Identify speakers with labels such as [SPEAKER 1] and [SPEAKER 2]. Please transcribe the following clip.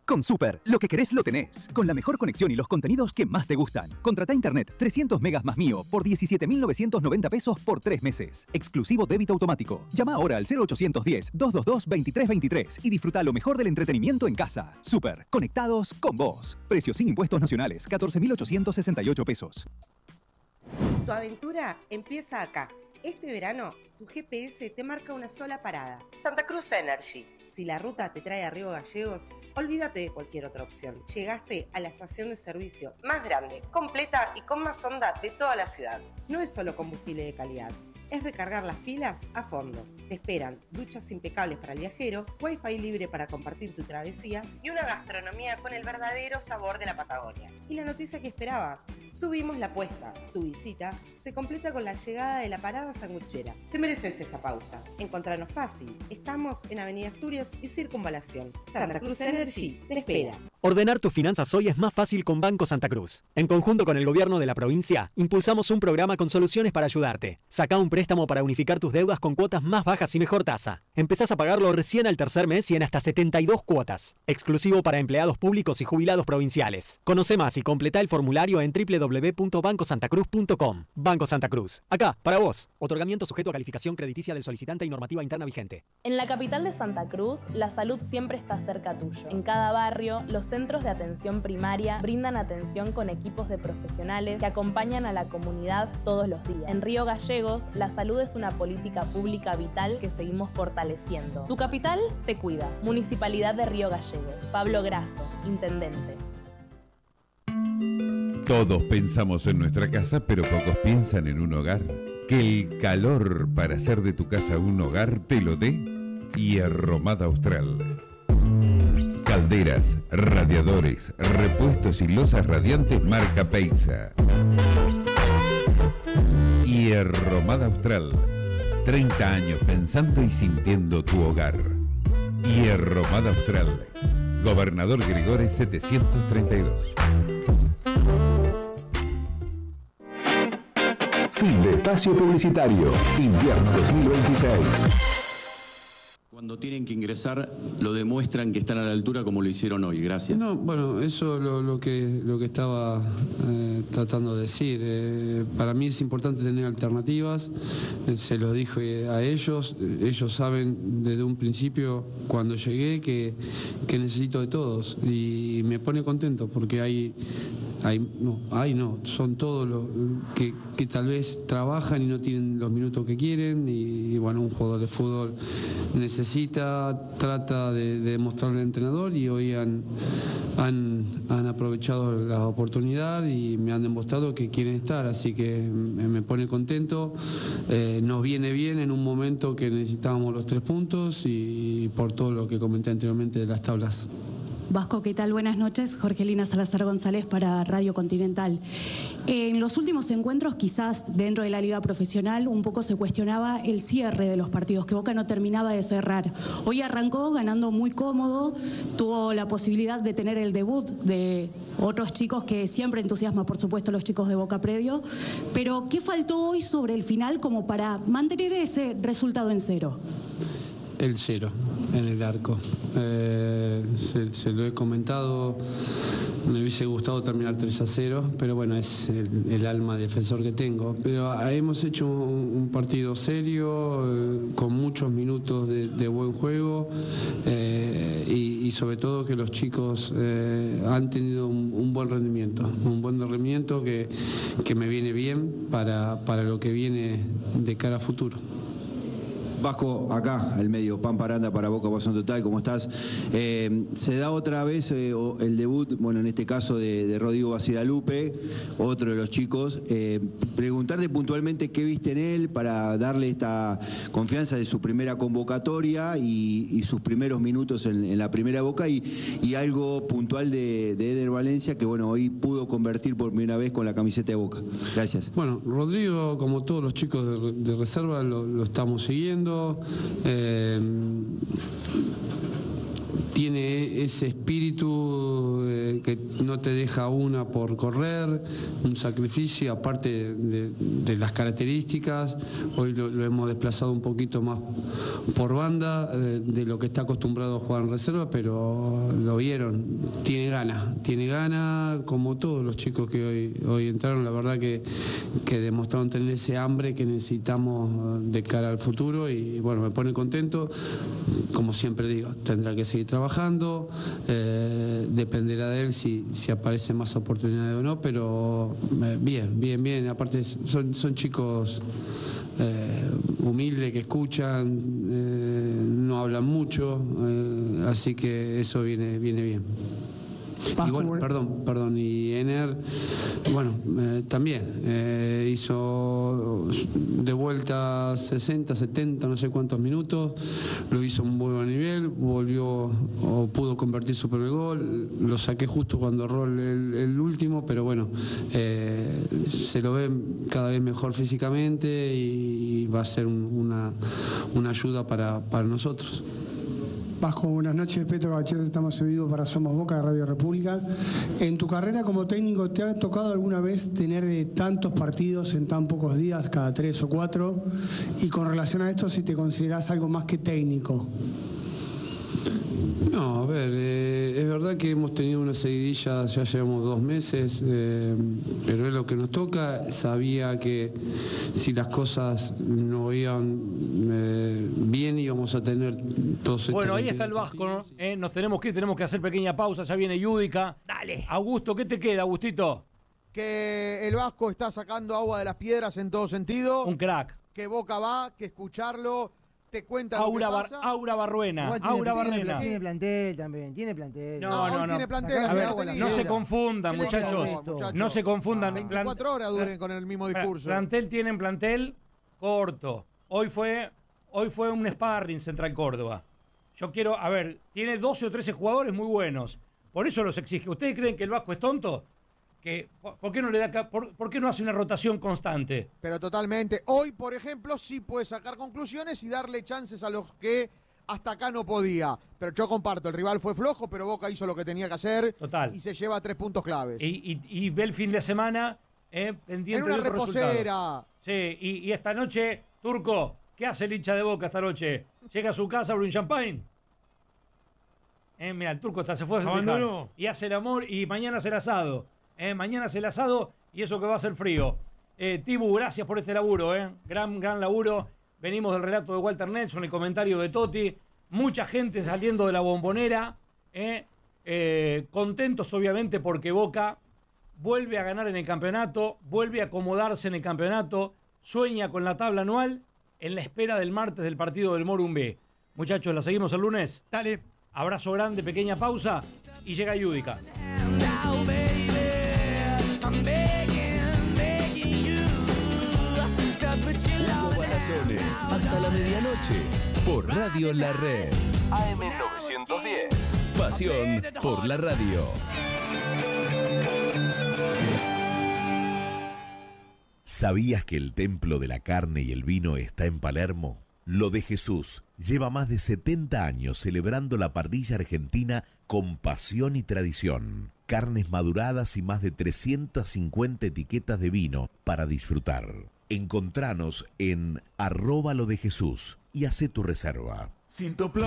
[SPEAKER 1] Con Super, lo que querés lo tenés. Con la mejor conexión y los contenidos que más te gustan. Contratá internet 300 megas más mío por 17.990 pesos por 3 meses. Exclusivo débito automático. Llama ahora al 0810-222-2323 y disfruta lo mejor del entretenimiento en casa. Super, conectados con vos. Precio sin impuestos nacionales, 14.868 pesos.
[SPEAKER 2] Tu aventura empieza acá. Este verano, tu GPS te marca una sola parada. Santa Cruz Energy. Si la ruta te trae a Río Gallegos, olvídate de cualquier otra opción. Llegaste a la estación de servicio más grande, completa y con más onda de toda la ciudad. No es solo combustible de calidad, es recargar las pilas a fondo. Te esperan duchas impecables para el viajero, wifi libre para compartir tu travesía y una gastronomía con el verdadero sabor de la Patagonia. Y la noticia que esperabas, subimos la apuesta. Tu visita se completa con la llegada de la parada sanguchera. Te mereces esta pausa. Encontranos fácil. Estamos en Avenida Asturias y Circunvalación. Santa Cruz Energy te espera.
[SPEAKER 3] Ordenar tus finanzas hoy es más fácil con Banco Santa Cruz. En conjunto con el gobierno de la provincia, impulsamos un programa con soluciones para ayudarte. Sacá un préstamo para unificar tus deudas con cuotas más bajas y mejor tasa. Empezás a pagarlo recién al tercer mes y en hasta 72 cuotas. Exclusivo para empleados públicos y jubilados provinciales. Conoce más y completá el formulario en www.bancosantacruz.com. Banco Santa Cruz. Acá, para vos. Otorgamiento sujeto a calificación crediticia del solicitante y normativa interna vigente.
[SPEAKER 4] En la capital de Santa Cruz, la salud siempre está cerca tuyo. En cada barrio, los centros de atención primaria brindan atención con equipos de profesionales que acompañan a la comunidad todos los días. En Río Gallegos, la salud es una política pública vital que seguimos fortaleciendo. Tu capital te cuida. Municipalidad de Río Gallegos. Pablo Grasso, Intendente.
[SPEAKER 5] Todos pensamos en nuestra casa, pero pocos piensan en un hogar. Que el calor para hacer de tu casa un hogar te lo dé Hierromada Austral. Calderas, radiadores, repuestos y losas radiantes marca Peisa. Hierromada Austral. 30 años pensando y sintiendo tu hogar. Hierromada Austral. Gobernador Gregores 732.
[SPEAKER 6] Fin de espacio publicitario. Invierno 2026.
[SPEAKER 7] Cuando tienen que ingresar, lo demuestran que están a la altura como lo hicieron hoy. Gracias.
[SPEAKER 8] No, bueno, eso lo que estaba tratando de decir. Para mí es importante tener alternativas. Se los dije a ellos. Ellos saben desde un principio, cuando llegué, que necesito de todos. Y me pone contento porque son todos los que tal vez trabajan y no tienen los minutos que quieren y bueno, un jugador de fútbol trata de demostrarle al entrenador y hoy han aprovechado la oportunidad y me han demostrado que quieren estar, así que me pone contento. Nos viene bien en un momento que necesitábamos los 3 puntos y por todo lo que comenté anteriormente de las tablas.
[SPEAKER 9] Vasco, ¿qué tal? Buenas noches. Jorgelina Salazar González para Radio Continental. En los últimos encuentros, quizás dentro de la liga profesional, un poco se cuestionaba el cierre de los partidos, que Boca no terminaba de cerrar. Hoy arrancó ganando muy cómodo, tuvo la posibilidad de tener el debut de otros chicos que siempre entusiasma, por supuesto, los chicos de Boca previo. Pero, ¿qué faltó hoy sobre el final como para mantener ese resultado en 0?
[SPEAKER 8] El 0 en el arco. Se lo he comentado, me hubiese gustado terminar 3-0, pero bueno, es el alma defensor que tengo. Pero hemos hecho un partido serio, con muchos minutos de buen juego y sobre todo que los chicos han tenido un buen rendimiento que me viene bien para lo que viene de cara a futuro.
[SPEAKER 10] Vasco, acá, al medio, Pampa Aranda para Boca Pasión Total, ¿cómo estás? Se da otra vez el debut, bueno, en este caso de Rodrigo Basilalupe, otro de los chicos. Preguntarte puntualmente qué viste en él para darle esta confianza de su primera convocatoria y sus primeros minutos en la primera Boca y algo puntual de Eder Valencia, que bueno, hoy pudo convertir por primera vez con la camiseta de Boca. Gracias.
[SPEAKER 8] Bueno, Rodrigo, como todos los chicos de reserva, lo estamos siguiendo. Tiene ese espíritu que no te deja una por correr, un sacrificio, aparte de las características. Hoy lo hemos desplazado un poquito más por banda de lo que está acostumbrado a jugar en reserva, pero lo vieron, tiene ganas, como todos los chicos que hoy entraron. La verdad que demostraron tener ese hambre que necesitamos de cara al futuro, y bueno, me pone contento. Como siempre digo, tendrá que seguir trabajando, dependerá de él si aparecen más oportunidades o no, pero bien. Aparte son chicos humildes, que escuchan, no hablan mucho, así que eso viene bien. Y bueno, perdón, y Ener, bueno, también hizo de vuelta 60, 70, no sé cuántos minutos, lo hizo a un muy buen nivel, pudo convertir su primer gol, lo saqué justo cuando erró el último, pero bueno, se lo ve cada vez mejor físicamente y va a ser una ayuda para nosotros.
[SPEAKER 11] Vasco, buenas noches. Petro Gachero, estamos en vivo para Somos Boca de Radio República. En tu carrera como técnico, ¿te ha tocado alguna vez tener tantos partidos en tan pocos días, cada 3 o 4? Y con relación a esto, si te considerás algo más que técnico.
[SPEAKER 8] No, a ver, es verdad que hemos tenido una seguidilla, ya llevamos 2 meses, pero es lo que nos toca. Sabía que si las cosas no iban bien íbamos a tener todos.
[SPEAKER 12] Bueno, ahí está el Vasco, ¿no? Nos tenemos que ir, tenemos que hacer pequeña pausa, ya viene Yudica. Dale. Augusto, ¿qué te queda, Agustito?
[SPEAKER 13] Que el Vasco está sacando agua de las piedras en todo sentido.
[SPEAKER 12] Un crack.
[SPEAKER 13] Que Boca va, que escucharlo. Te cuenta
[SPEAKER 12] Aura,
[SPEAKER 13] lo que pasa.
[SPEAKER 12] Aura Barruena.
[SPEAKER 14] Tiene plantel también, tiene plantel.
[SPEAKER 12] No.
[SPEAKER 13] Tiene plantel.
[SPEAKER 12] A ver, no se confundan, muchachos. No se confundan.
[SPEAKER 13] 24 horas duren con el mismo discurso.
[SPEAKER 12] Plantel tienen plantel corto. Hoy fue un sparring Central Córdoba. Yo quiero, a ver, tiene 12 o 13 jugadores muy buenos. Por eso los exige. ¿Ustedes creen que el Vasco es tonto? ¿Por qué no le da por qué no hace una rotación constante?
[SPEAKER 13] Pero totalmente. Hoy, por ejemplo, sí puede sacar conclusiones y darle chances a los que hasta acá no podía. Pero yo comparto, el rival fue flojo, pero Boca hizo lo que tenía que hacer.
[SPEAKER 12] Total.
[SPEAKER 13] Y se lleva 3 puntos claves.
[SPEAKER 12] Y ve el fin de semana pendiente
[SPEAKER 13] en una
[SPEAKER 12] de otro
[SPEAKER 13] reposera.
[SPEAKER 12] Resultado. Sí, y esta noche, Turco, ¿qué hace el hincha de Boca esta noche? ¿Llega a su casa, abre un champagne? Mira, el Turco se fue a festejar. Y hace el amor y mañana hace el asado. Mañana hace el asado y eso que va a ser frío. Tibu, gracias por este laburo, gran laburo. Venimos del relato de Walter Nelson, el comentario de Totti. Mucha gente saliendo de la Bombonera. Contentos, obviamente, porque Boca vuelve a ganar en el campeonato, vuelve a acomodarse en el campeonato, sueña con la tabla anual en la espera del martes del partido del Morum B. Muchachos, ¿la seguimos el lunes?
[SPEAKER 14] Dale.
[SPEAKER 12] Abrazo grande, pequeña pausa y llega Yudica.
[SPEAKER 6] Hasta la medianoche por Radio La Red. AM 910. Pasión por la radio.
[SPEAKER 15] ¿Sabías que el templo de la carne y el vino está en Palermo? Lo de Jesús lleva más de 70 años celebrando la parrilla argentina con pasión y tradición. Carnes maduradas y más de 350 etiquetas de vino para disfrutar. Encontranos en @lodejesús y hacé tu reserva.